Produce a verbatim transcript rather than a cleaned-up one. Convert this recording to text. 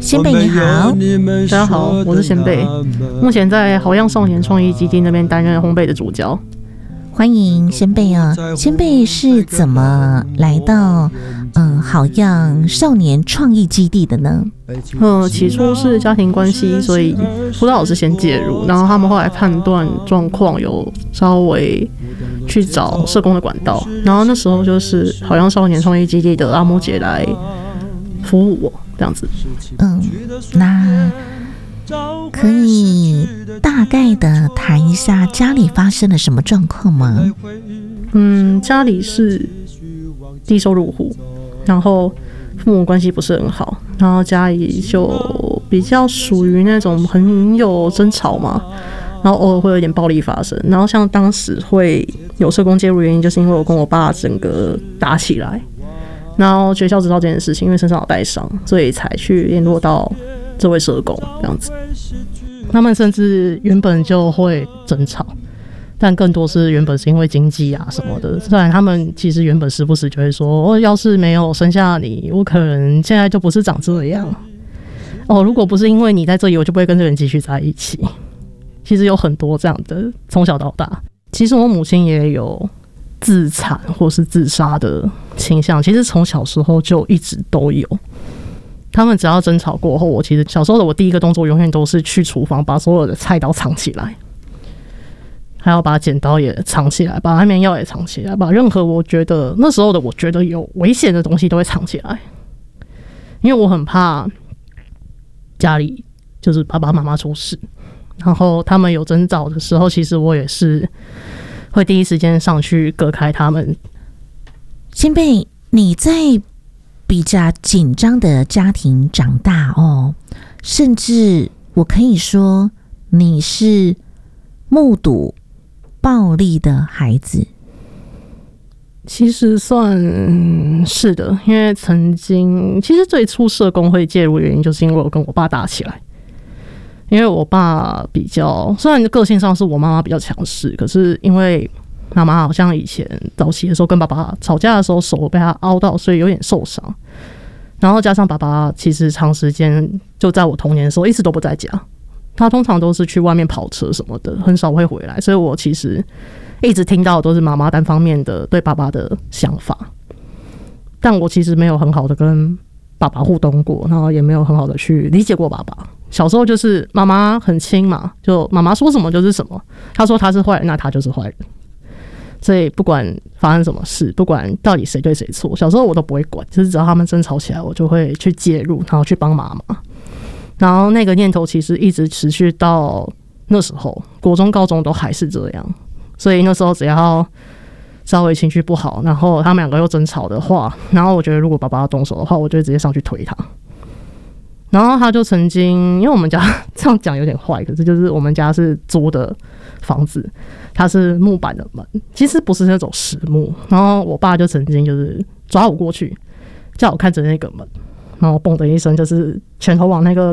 仙贝你好。 大家好，我是仙贝，目前在好样少年创意基地那边担任烘焙的主教。 欢迎仙贝啊！仙贝是怎么来到嗯好样少年创意基地的呢？ 呃，起初是家庭关系，所以辅导老师先介入，然后他们后来判断状况有稍微去找社工的管道，然后那时候就是好样少年创意基地的阿摩姐来服务我这样子。 嗯，那可以大概的谈一下家里发生了什么状况吗？ 嗯，家里是低收入户，然后父母关系不是很好，然后家里就比较属于那种很有争吵嘛，然后偶尔会有点暴力发生，然后像当时会有社工介入，原因就是因为我跟我爸整个打起来，然后学校知道这件事情，因为身上有带伤，所以才去联络到这位社工这样子。他们甚至原本就会争吵，但更多是原本是因为经济啊什么的。虽然他们其实原本时不时就会说，哦，要是没有生下你，我可能现在就不是长这样。哦，如果不是因为你在这里，我就不会跟这个人继续在一起。其实有很多这样的，从小到大。其实我母亲也有自残或是自杀的倾向，其实从小时候就一直都有。他们只要争吵过后，我其实小时候的我第一个动作永远都是去厨房把所有的菜刀藏起来，还要把剪刀也藏起来，把安眠药也藏起来，把任何我觉得那时候的我觉得有危险的东西都会藏起来，因为我很怕家里就是爸爸妈妈出事，然后他们有争吵的时候，其实我也是会第一时间上去隔开他们。 仙贝，你在比较紧张的家庭长大哦，甚至我可以说你是目睹暴力的孩子。 其实算是的，因为曾经其实最初社工会介入的原因就是因为我跟我爸打起来，因为我爸比较虽然个性上是我妈妈比较强势，可是因为妈妈好像以前早期的时候跟爸爸吵架的时候手被他凹到，所以有点受伤。然后加上爸爸其实长时间就在我童年的时候一直都不在家，他通常都是去外面跑车什么的，很少会回来，所以我其实一直听到的都是妈妈单方面的对爸爸的想法，但我其实没有很好的跟爸爸互动过，然后也没有很好的去理解过爸爸。小时候就是妈妈很亲嘛，就妈妈说什么就是什么，她说他是坏人，那他就是坏人。所以不管发生什么事，不管到底谁对谁错，小时候我都不会管，就是只要他们争吵起来，我就会去介入，然后去帮妈妈。然后那个念头其实一直持续到那时候，国中、高中都还是这样。所以那时候只要稍微情绪不好，然后他们两个又争吵的话，然后我觉得如果爸爸要动手的话，我就会直接上去推他。然后他就曾经，因为我们家这样讲有点坏，可是就是我们家是租的房子，它是木板的门，其实不是那种实木。然后我爸就曾经就是抓我过去，叫我看着那个门，然后嘣的一声，就是拳头往那个